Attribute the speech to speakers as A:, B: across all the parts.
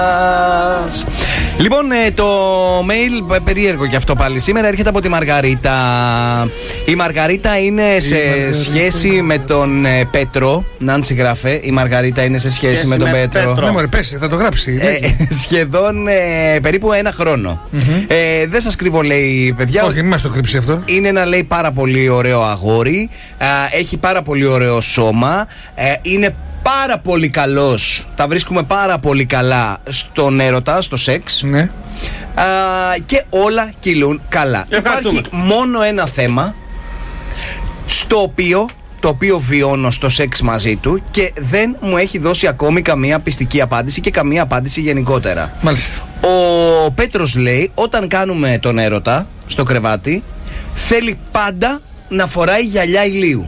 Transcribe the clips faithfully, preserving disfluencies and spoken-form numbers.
A: Λοιπόν, το mail περίεργο και αυτό πάλι σήμερα έρχεται από τη Μαργαρίτα. Η Μαργαρίτα είναι σε Μαργαρίτα. σχέση με τον ε, Πέτρο. Νάνση γράφε. Η Μαργαρίτα είναι σε σχέση, σχέση με τον με Πέτρο.
B: Ναι, μωρέ, πέσει, θα το γράψει.
A: Ε, σχεδόν ε, περίπου ένα χρόνο. Mm-hmm. Ε, δεν σας κρύβω, λέει, παιδιά.
B: Όχι, μην μας το κρύψει αυτό.
A: Είναι ένα, λέει, πάρα πολύ ωραίο αγόρι. Ε, έχει πάρα πολύ ωραίο σώμα. Ε, είναι πάρα πολύ καλός. Τα βρίσκουμε πάρα πολύ καλά στον έρωτα, στο σεξ.
B: Ναι.
A: Α, και όλα κυλούν καλά. Υπάρχει μόνο ένα θέμα στο οποίο, το οποίο βιώνω στο σεξ μαζί του και δεν μου έχει δώσει ακόμη καμία πιστική απάντηση και καμία απάντηση γενικότερα.
B: Μάλιστα.
A: Ο Πέτρος λέει, όταν κάνουμε τον έρωτα στο κρεβάτι, θέλει πάντα να φοράει γυαλιά ηλίου.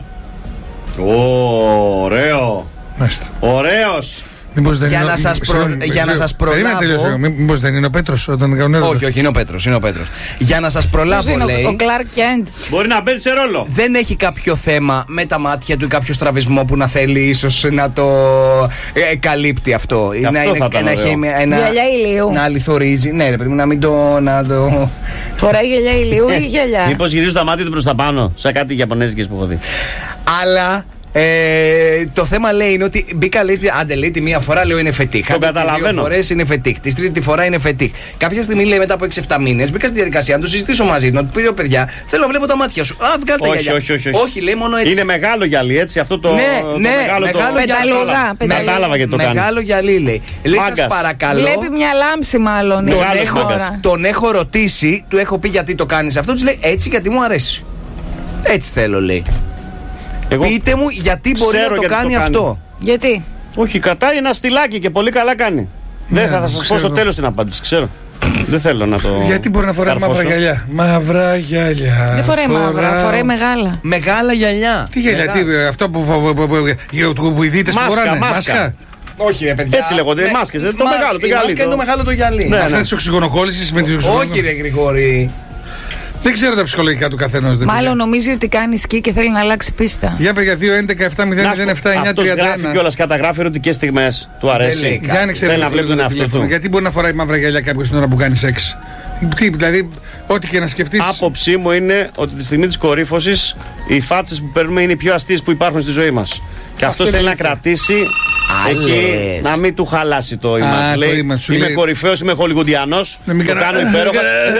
C: Ω, ωραίο.
B: Μάλιστα.
C: Ωραίος.
B: Μήπως δεν
A: για,
B: είναι,
A: να σας προ...
B: συγγνώμη,
A: για να σας προλάβω.
B: Μήπως δεν είναι ο Πέτρος όταν κάνουν έρωτα?
A: Όχι, όχι, είναι ο Πέτρος, είναι ο Πέτρος. Για να σας προλάβω,
D: είναι
A: λέει.
D: Ο Κλάρκ Κέντ.
C: Μπορεί να μπαίνει σε ρόλο.
A: Δεν έχει κάποιο θέμα με τα μάτια του ή κάποιο στραβισμό που να θέλει ίσως να το ε, καλύπτει αυτό.
C: Και
A: να
C: αυτό
A: είναι,
C: θα
A: να έχει ένα.
D: Γυαλιά ηλίου.
A: Να αληθορίζει. Ναι, ρε παιδί μου, να μην το. Να το...
D: Φοράει γυαλιά ηλίου ή γυαλιά?
C: Μήπως γυρίζουν τα μάτια του προς τα πάνω, σαν κάτι Ιαπωνέζικες που έχω δει.
A: Αλλά. Ε, το θέμα, λέει, είναι ότι μπήκα, λέει, άντε, λέει, τη μία φορά, λέω, είναι φετίχ.
C: Το καταλαβαίνω.
A: Δύο φορές είναι φετίχ. Τη τρίτη φορά είναι φετίχ. Κάποια στιγμή, λέει, μετά από έξι εφτά μήνες, μπήκα στη διαδικασία να το συζητήσω μαζί του. Να του πει, παιδιά, θέλω να βλέπω τα μάτια σου. Α, βγάλε τα γυαλιά.
C: Όχι, όχι, όχι.
A: Όχι, λέει, μόνο έτσι.
C: Είναι μεγάλο γυαλί, έτσι, αυτό το.
A: Ναι,
C: το
A: ναι,
C: μεγάλο,
A: μεγάλο
C: το...
D: Πεταλούδα.
C: Κατάλαβα γιατί το κάνει.
A: Μεγάλο γυαλί, λέει. Λέει, σας παρακαλώ.
D: Βλέπει μια λάμψη, μάλλον.
A: Τον έχω, τον έχω ρωτήσει, του έχω πει γιατί το κάνεις αυτό. Του λέει, έτσι γιατί μου αρέσει. Έτσι θέλω, λέει. Εγώ πείτε μου γιατί μπορεί να το κάνει, το κάνει αυτό.
D: Γιατί?
C: Όχι, κρατάει ένα στυλάκι και πολύ καλά κάνει. Ναι, δεν θα, θα σας πω στο τέλος την απάντηση, ξέρω. Δεν θέλω να το.
B: Γιατί μπορεί να φοράει μαύρα γυαλιά? Μαύρα γυαλιά.
D: Δεν φοράει φορά... μαύρα, φοράει μεγάλα.
A: Μεγάλα γυαλιά.
B: Τι γυαλιά, τι, αυτό που, που, που, που, που οι δίτες φοράνε.
C: Μάσκα.
A: Όχι, ρε παιδιά.
C: Έτσι λέγονται οι μάσκες. Το μεγάλο, το
A: γυαλί. Μάσκα είναι το μεγάλο το γυαλί.
B: Ναι, αυτές τις οξυγονοκόλλησεις με τις οξυγονοκόλλησεις.
A: Όχι, ρε Γρηγόρη.
B: Δεν ξέρω τα ψυχολογικά του καθενός.
D: Μάλλον νομίζει ότι κάνει σκι και θέλει να αλλάξει πίστα.
B: Για παιδιά, δύο έντεκα επτά μηδέν μηδέν επτά εννιά τριάντα ένα.
C: Αυτός γράφει κιόλας, καταγράφει ερωτικές στιγμές. Του αρέσει.
B: Για άνοιξε
C: θέλει να βλέπει τον εαυτό του.
B: Γιατί μπορεί να φοράει μαύρα γυαλιά κάποιος την ώρα που κάνει σεξ? Τι, δηλαδή, ό,τι και να σκεφτείς.
C: Άποψή μου είναι ότι τη στιγμή της κορύφωσης οι φάτσες που παίρνουμε είναι οι πιο αστείες που υπάρχουν στη ζωή μας. Και αυτός θέλει να κρατήσει εκεί, να μην του χαλάσει το image. Λέει, είμαι κορυφαίος, είμαι χολιγουντιανός, το κάνω υπέροχα.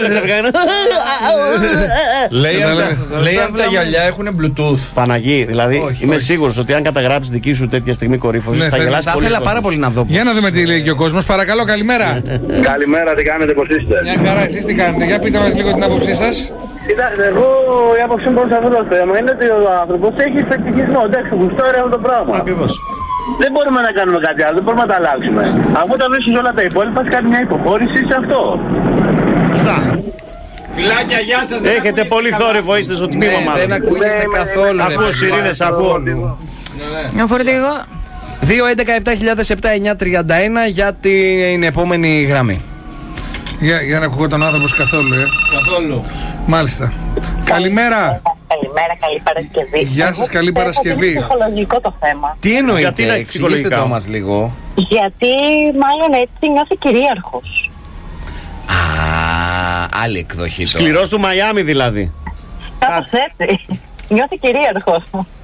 A: Λέει αν τα γυαλιά έχουν Bluetooth.
C: Παναγί, δηλαδή είμαι σίγουρος ότι αν καταγράψεις δική σου τέτοια στιγμή κορύφωσης θα γελάσει πολύ.
A: Θα ήθελα πάρα πολύ να δω.
B: Για να δούμε τι λέει και ο κόσμος. Παρακαλώ, καλημέρα.
E: Καλημέρα, τι κάνετε, πώς είστε?
B: Μια χαρά, εσείς τι κάνετε? Για πείτε μας λίγο την άποψή σας.
E: Κοιτάξτε, εγώ η άποψή μου σε αυτό το θέμα είναι ότι ο άνθρωπος έχει φετιχισμό. Εντάξει, γουστάρει αυτό το πράγμα.
C: Ακριβώς.
E: Δεν μπορούμε να κάνουμε κάτι άλλο, δεν μπορούμε να τα αλλάξουμε. Αφού τα βρίσκεις όλα τα υπόλοιπα, κάνει μια υποχώρηση σε αυτό.
C: Σωστά.
A: Φιλάκια, γεια σας.
C: Έχετε πολύ θόρυβο, είστε στο τμήμα μας.
A: Δεν ακούγεστε καθόλου.
C: Ακούω σιρήνες, ακούω.
D: Να φορείτε εγώ.
A: δύο έντεκα επτά χιλιάδες επτά εννιά τριάντα ένα για την επόμενη γραμμή.
B: Για, για να ακούω τον άνθρωπο καθόλου, ε.
A: Καθόλου.
B: Μάλιστα. Καλημέρα.
F: Καλημέρα, καλή Παρασκευή.
B: Γεια σας, καλή Παρασκευή.
F: Είναι ψυχολογικό το θέμα.
A: Τι εννοείται,
C: Γιατί
A: εξηγήστε το μας λίγο.
F: Γιατί μάλλον έτσι νιώθει κυρίαρχος.
A: Α, άλλη εκδοχή.
C: Σκληρός του Μαϊάμι δηλαδή.
F: Κάπως έτσι. Νιώθει κυρίαρχος.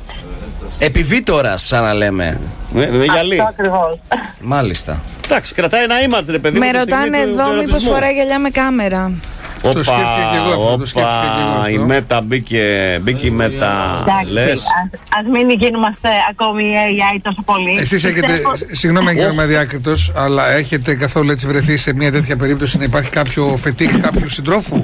A: Επιβίτορας, σαν να λέμε.
C: Με, με γυαλί.
F: Αυτό ακριβώς.
A: Μάλιστα.
C: Εντάξει, κρατάει ένα image, ρε παιδί.
D: Με ρωτάνε εδώ μήπως φοράει γυαλιά με κάμερα.
C: Όπα,
B: Το σκέφτηκα και εγώ αυτό, το σκέφτηκα και εγώ αυτό.
C: η Μέτα μπήκε, μπήκε η Μέτα, λες.
F: Ας, ας μην γίνομαστε ακόμη έι άι τόσο πολύ.
B: Εσείς έχετε, συγγνώμη αν γίνομαι διάκριτος, αλλά έχετε καθόλου έτσι βρεθεί σε μια τέτοια περίπτωση να υπάρχει κάποιο φετίχ κάποιου συντρόφου?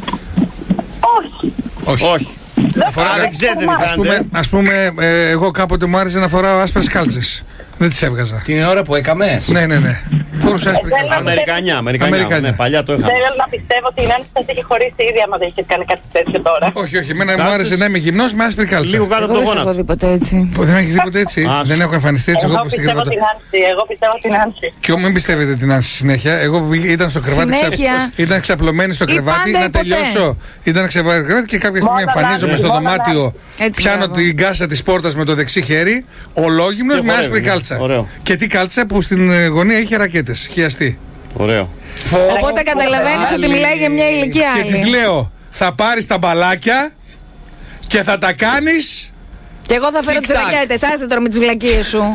F: Όχι.
B: Όχι.
C: Όχι.
B: Αφορά,
C: Α, δεν ξέρετε τι
B: ας πούμε,
C: κάνετε.
B: ας πούμε ε, εγώ κάποτε μου άρεσε να φοράω άσπρες κάλτσες. Δεν τις έβγαζα.
A: Την ώρα που έκαμε.
B: Ναι, ναι, ναι. Φόρουσα άσπρη κάλτσα.
C: Αμερικανιά, Αμερικανιά.
B: Αμερικανιά.
C: Ναι, παλιά το είχαμε.
F: Θέλω να πιστεύω ότι η Νάνση θα έχει χωρίσει ήδη άμα δεν είχε κάνει κάτι τέτοιο τώρα.
B: Όχι, όχι. Εμένα μου άρεσε να είμαι γυμνός με άσπρη κάλτσα.
C: Λίγο κάτω από
D: Εγώ
C: το
D: δεν σε έχω
C: γόνατο.
D: δει ποτέ έτσι.
B: Που δεν έχεις δει ποτέ έτσι.
C: Α,
B: Δεν έχω εμφανιστεί έτσι.
F: Εγώ
B: Εγώ πιστεύω
F: πιστεύω την Νάνση. Εγώ πιστεύω την Νάνση.
B: Και μην πιστεύετε την Άνση συνέχεια. Εγώ ήταν στο κρεβάτι.
D: Συνέχεια.
B: Ήταν ξαπλωμένη στο
D: Ή
B: κρεβάτι.
D: πάντα
B: Να
D: ή ποτέ.
B: τελειώσω. Ήταν ξαπλωμένη και κάποια στιγμή
F: Μόνο
B: εμφανίζομαι
F: να-
B: στο
F: μόνο
B: δωμάτιο.
D: Έτσι,
B: Πιάνω
D: μπράβο.
B: την κάσα τη πόρτα με το δεξί χέρι. Ολόγυμνος
C: Και
B: με
C: χορεύει,
B: άσπρη
C: ναι.
B: κάλτσα.
C: Ωραίο.
B: Και τι κάλτσα που στην ε, γωνία είχε ρακέτες. Χιαστή.
C: Ωραίο.
D: Οπότε καταλαβαίνεις ότι μιλάει για μια ηλικία άλλη.
B: Και της λέω, θα πάρεις τα μπαλάκια και θα τα κάνεις.
D: Και εγώ θα φέρω τις ρακέτες, άσε τώρα με τις βλακίες σου.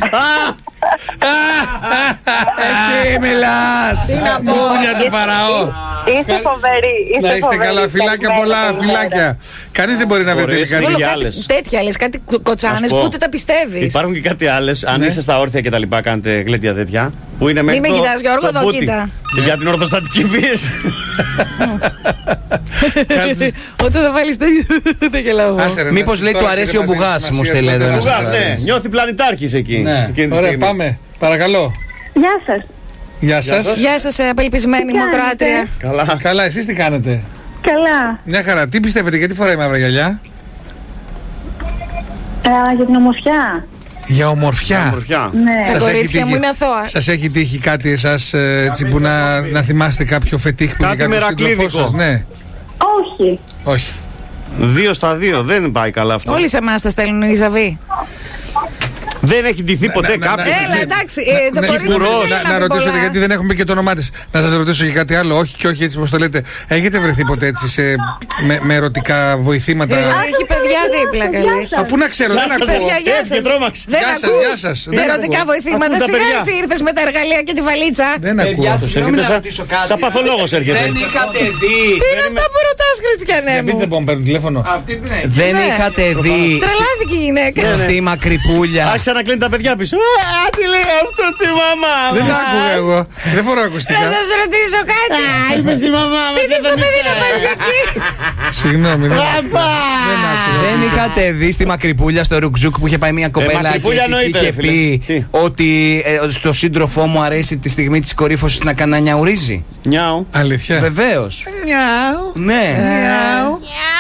B: Εσύ μιλάς.
D: Τι να πω.
B: Για τον Φαραώ.
F: Είστε φοβεροί.
B: Να είστε καλά, φυλάκια πολλά, φυλάκια. Κανείς δεν μπορεί να βρει τελικά.
D: Τέτοια λες, κάτι κοτσάνες που ούτε τα πιστεύεις.
C: Υπάρχουν και κάτι άλλες, αν είστε στα όρθια και τα λοιπά, κάνετε γλέτια τέτοια. Που είναι
D: μην με κοιτάς Γιώργο, εδώ κοίτα.
C: Για την ορθοστατική πίεση.
D: Όταν θα βάλεις δεν γελάω.
A: Μήπως λέει του αρέσει ο μπουγάς, μου στέλνει εδώ.
C: Ναι, νιώθει πλανητάρχης εκεί.
B: Ωραία, πάμε. Παρακαλώ.
F: Γεια σας.
B: Γεια σας.
D: Γεια σας, απελπισμένη μου κράτρια.
C: Καλά.
B: Καλά, εσείς τι κάνετε?
F: Καλά.
B: Μια χαρά. Τι πιστεύετε, γιατί φοράει μαύρα γυαλιά?
F: Για την ομορφιά.
B: Για ομορφιά.
F: Ναι.
D: Τα κορίτσια μου είναι αθώα.
B: Σας έχει τύχει κάτι εσάς έτσι, που να, να θυμάστε κάποιο φετίχ που είναι κάποιο σύντροφό σας? Ναι.
F: Όχι.
B: Όχι.
C: Δύο στα δύο, δεν πάει καλά αυτό.
D: Όλοι σε εμάς τα στέλνουν οι Ζαβοί.
C: Δεν έχει ντυθεί ποτέ κάποιο.
D: Έλα, εντάξει. Το
B: να, να ρωτήσω, γιατί δεν έχουμε και το όνομά της. Να σας ρωτήσω για κάτι άλλο. Όχι και όχι έτσι όπως το λέτε. Έχετε βρεθεί ποτέ έτσι σε, με, με ερωτικά βοηθήματα?
D: Έχει παιδιά δίπλα, καλή.
B: Α, πού να ξέρω, δεν ακούω.
D: Γεια σας.
B: Γεια σας, γεια σας.
D: Ερωτικά βοηθήματα. Σιγά εσύ ήρθες με τα εργαλεία και τη βαλίτσα.
B: Δεν ακούω.
C: Σαν παθολόγος έρχεται.
A: Δεν είχατε δει.
D: Τι είναι αυτά που ρωτάς, Χριστιανέ μου?
B: Μην δεν πω, παίρνουν τηλέφωνο.
A: Δεν είχατε δει.
D: Τρελάθηκε η γυναίκα.
A: Στη Μακρυπούλια.
C: Άρχισα να κλείνει τα παιδιά πίσω. Α, τι λέει αυτό στη μαμά.
B: Δεν άκουγα εγώ. Δεν φορώ ακουστικά.
D: Να σας ρωτήσω κάτι.
C: Α, είπε στη μαμά μου.
D: Πείτε στο παιδί να πάει εκεί.
B: Συγγνώμη.
A: Δεν είχατε δει στη Μακρυπούλια στο Ρουκζούκ που είχε πάει μια κοπέλα και της είχε πει ότι στο σύντροφό μου αρέσει τη στιγμή της κορύφωσης να κάνει να νιαουρίζει?
C: Νιάου.
B: Αλήθεια?
A: Βεβαίως.
B: Νιάου.
A: Ναι.
B: Νιάου.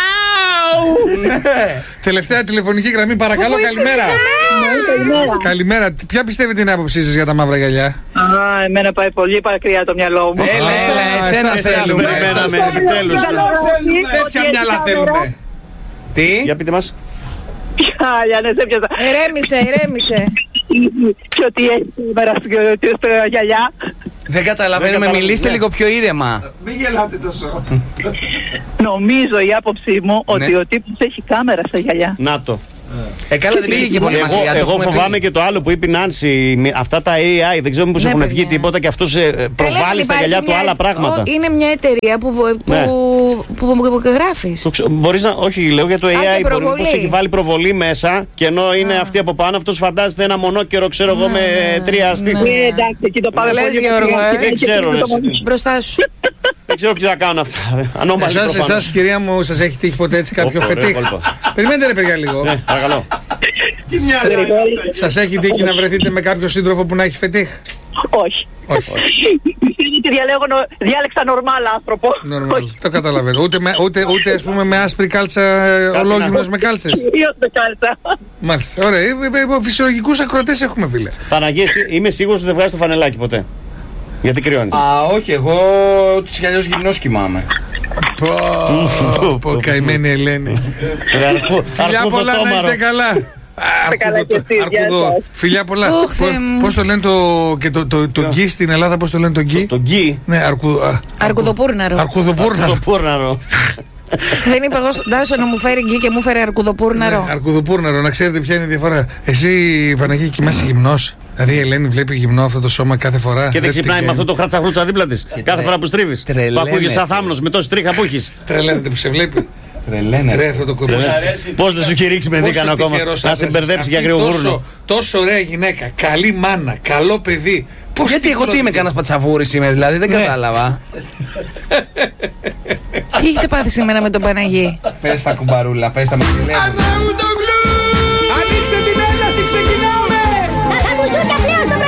B: Τελευταία τηλεφωνική γραμμή, παρακαλώ, καλημέρα. Καλημέρα. Ποια πιστεύετε την άποψή σας για τα μαύρα γυαλιά?
F: Α, εμένα πάει πολύ μακριά το μυαλό μου.
A: Έλα, έλα, εσένα θέλουμε.
C: Επιτέλους.
B: Τέτοια μυαλά θέλουμε.
A: Τι?
C: Για πείτε μας.
F: Χάλια, ναι, σε πιάσα.
D: Ερέμισε, ερέμισε.
F: Και ότι έχει σήμερα στο γυαλιά.
A: Δεν καταλαβαίνουμε, μιλήστε λίγο πιο ήρεμα.
B: Μην γελάτε τόσο.
F: Νομίζω η άποψή μου ότι ο τύπος έχει κάμερα στα γυαλιά.
C: Να το.
A: Ε, καλά, δεν πήγε και πολύ
C: Εγώ,
A: μακριά.
C: εγώ φοβάμαι και το άλλο που είπε η Νάνση, αυτά τα έι άι, δεν ξέρω μήπως
D: Ναι,
C: έχουν
D: παιδιά.
C: βγει τίποτα και αυτός ε, προβάλλει στα γυαλιά του
D: μια-
C: άλλα πράγματα.
D: Ο- Είναι μια εταιρεία που, βο-
C: Ναι.
D: που, που, που, που γράφεις.
C: Το ξε- Μπορείς να, όχι, λέω για το έι άι, μπορεί
D: προβολή.
C: μήπως έχει βάλει προβολή μέσα και ενώ είναι αυτή από πάνω, αυτός φαντάζεται ένα μονόκερο, ξέρω εγώ, με τρία στήθη.
F: Ε, εντάξει, εκεί το πάμε
D: Λες,
F: πολύ
D: Γιώργο,
F: μακριά.
D: ε.
C: Δεν ξέρω, ρε, εσύ.
D: Μπροστά σου.
C: Δεν ξέρω ποιοι θα κάνουν αυτά. Ανώμαλοι
B: Εσάς,
C: προφανώς.
B: εσάς, κυρία μου, σας έχει τύχει ποτέ έτσι κάποιο
C: Ω, ωραία,
B: φετίχ?
C: κόλπα.
B: Περιμένετε ρε παιδιά λίγο.
C: Ναι, παρακαλώ.
B: Σας έχει τύχει να βρεθείτε με κάποιο σύντροφο που να έχει φετίχ?
F: Όχι.
B: Όχι.
F: Γιατί διαλέγω, διάλεξα νορμάλ άνθρωπο.
B: Normal. Το καταλαβαίνω. Ούτε, με, ούτε, ούτε ας πούμε με άσπρη κάλτσα, ολόγυμνος με κάλτσες.
F: Κυρίως με κάλτσα.
B: Μάλιστα. Ωραία. Ε, ε, ε, Φυσιολογικούς ακροατές έχουμε, φίλε.
C: Παναγία, εσύ, είμαι σίγουρος ότι δεν βγάζει το φανελάκι ποτέ. Γιατί κρυώνει.
A: Α, όχι, εγώ ούτως κι αλλιώς γυμνός κοιμάμαι.
B: Πω, πω, καημένη Ελένη. Φιλιά πολλά, να είστε καλά.
F: καλά και εσείς, γεια σας.
B: Φιλιά πολλά.
D: Ωχ, Θεέ μου.
B: Πώς το λένε το, και το, το, το γκί στην Ελλάδα, πώς το λένε το γκί?
C: Το γκί.
B: Ναι, αρκου, α,
D: Αρκουδοπούρναρο.
B: αρκουδοπούρναρο.
C: Το πούρναρο.
D: Δεν είπα εγώ στον Τάσο να μου φέρει γκί και μου φέρει αρκουδοπούρναρο.
B: Ναι, αρκουδοπούρναρο, να ξέρετε ποια είναι η διαφορά. Εσύ, Παναγία, κοιμάσαι γυμνός? Δηλαδή η Ελένη βλέπει γυμνό αυτό το σώμα κάθε φορά.
C: Και δεν ξυπνάει με αυτό το χρατσαχρούτσα δίπλα της. Κάθε φορά που στρίβεις. Που ακούγεις σαν θάμνος με τόση τρίχα που έχεις.
B: Τρελαίνεται που σε βλέπει.
A: Τρελαίνε.
B: Ρε αυτό το κορμί.
C: Πώς δεν σου έχει ρίξει με δίκανο ακόμα. Να σε μπερδέψει για γρήγορο.
B: Τόσο ωραία γυναίκα, καλή μάνα, καλό παιδί. Πώς
A: Γιατί εγώ τι είμαι, κανένας πατσαβούρης είμαι, δηλαδή δεν κατάλαβα.
D: Τι έχετε πάθει σήμερα με τον Παναγί?
A: Πες τα κουμπαρούλα, πες τα μαξιλέδια.
B: Ανοίξτε την ένταση, ξεκινάμε!
G: Τα μπουζούκια πλέον στο